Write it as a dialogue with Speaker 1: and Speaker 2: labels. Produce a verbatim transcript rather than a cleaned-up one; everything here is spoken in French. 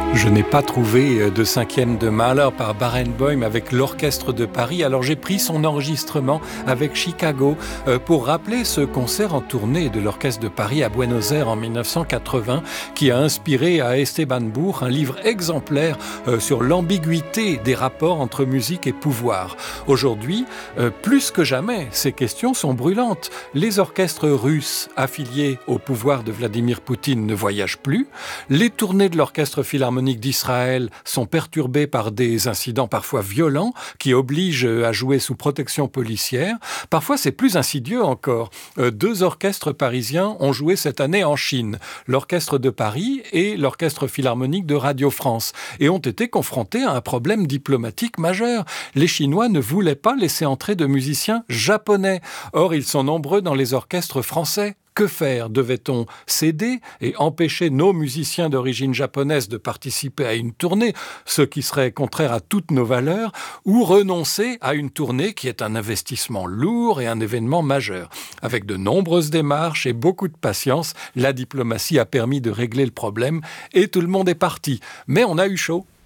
Speaker 1: Je n'ai pas trouvé de cinquième de Mahler par Barenboim avec l'Orchestre de Paris, alors j'ai pris son enregistrement avec Chicago pour rappeler ce concert en tournée de l'Orchestre de Paris à Buenos Aires en mille neuf cent quatre-vingts qui a inspiré à Esteban Buch un livre exemplaire sur l'ambiguïté des rapports entre musique et pouvoir. Aujourd'hui, plus que jamais, ces questions sont brûlantes. Les orchestres russes affiliés au pouvoir de Vladimir Poutine ne voyagent plus. Les tournées de l'Orchestre philharmonique d'Israël sont perturbés par des incidents parfois violents qui obligent à jouer sous protection policière. Parfois, c'est plus insidieux encore. Deux orchestres parisiens ont joué cette année en Chine, l'Orchestre de Paris et l'Orchestre philharmonique de Radio France, et ont été confrontés à un problème diplomatique majeur. Les Chinois ne voulaient pas laisser entrer de musiciens japonais. Or, ils sont nombreux dans les orchestres français. Que faire? Devait-on céder et empêcher nos musiciens d'origine japonaise de participer à une tournée, ce qui serait contraire à toutes nos valeurs, ou renoncer à une tournée qui est un investissement lourd et un événement majeur? Avec de nombreuses démarches et beaucoup de patience, la diplomatie a permis de régler le problème et tout le monde est parti. Mais on a eu chaud.